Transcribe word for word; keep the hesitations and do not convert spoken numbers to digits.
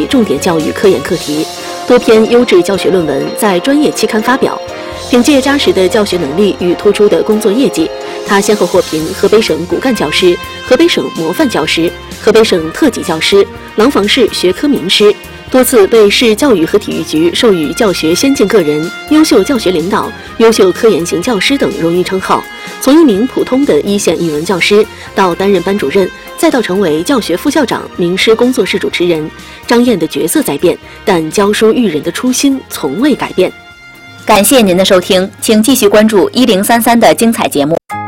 重点教育科研课题，多篇优质教学论文在专业期刊发表。凭借扎实的教学能力与突出的工作业绩，他先后获评河北省骨干教师、河北省模范教师、河北省特级教师、廊坊市学科名师，多次被市教育和体育局授予教学先进个人、优秀教学领导、优秀科研型教师等荣誉称号。从一名普通的一线语文教师到担任班主任，再到成为教学副校长、名师工作室主持人，张燕的角色在变，但教书育人的初心从未改变。 感谢您的收听，请继续关注一零三三的精彩节目。